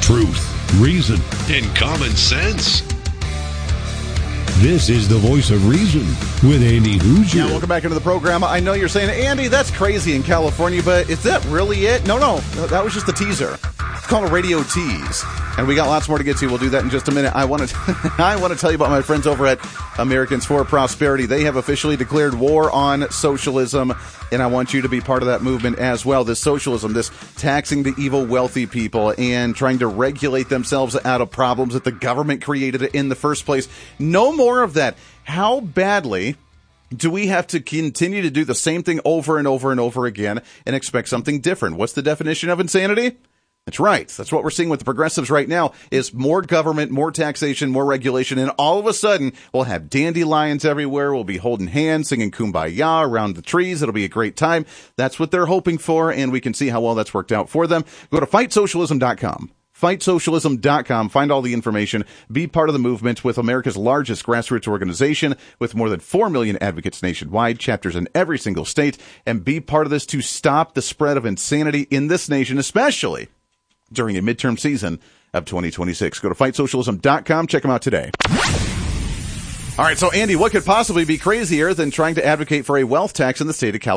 Truth, reason, and common sense. This is the voice of reason with Andy Hoosier. Yeah, welcome back into the program. I know you're saying, Andy, that's crazy in California, but is that really it? No, that was just the teaser. It's called a radio tease, and we got lots more to get to. We'll do that in just a minute. I want to tell you about my friends over at Americans for Prosperity. They have officially declared war on socialism, and I want you to be part of that movement as well. This socialism, this taxing the evil wealthy people and trying to regulate themselves out of problems that the government created in the first place. No more of that. How badly do we have to continue to do the same thing over and over and over again and expect something different? What's the definition of insanity? That's right. That's what we're seeing with the progressives right now is more government, more taxation, more regulation, and all of a sudden we'll have dandelions everywhere. We'll be holding hands, singing Kumbaya around the trees. It'll be a great time. That's what they're hoping for, and we can see how well that's worked out for them. Go to FightSocialism.com. FightSocialism.com. Find all the information. Be part of the movement with America's largest grassroots organization with more than 4 million advocates nationwide, chapters in every single state, and be part of this to stop the spread of insanity in this nation, especially during a midterm season of 2026. Go to FightSocialism.com. Check them out today. All right, so Andy, what could possibly be crazier than trying to advocate for a wealth tax in the state of California?